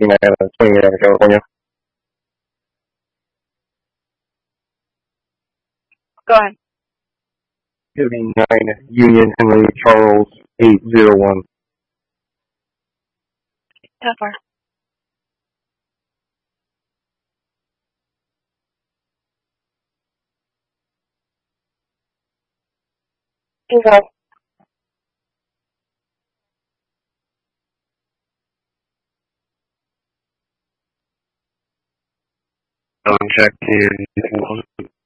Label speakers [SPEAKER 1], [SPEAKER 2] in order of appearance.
[SPEAKER 1] swinging out of California.
[SPEAKER 2] Go ahead.
[SPEAKER 1] 9 Union Henry Charles 801.
[SPEAKER 2] How far?
[SPEAKER 1] Okay. Check here.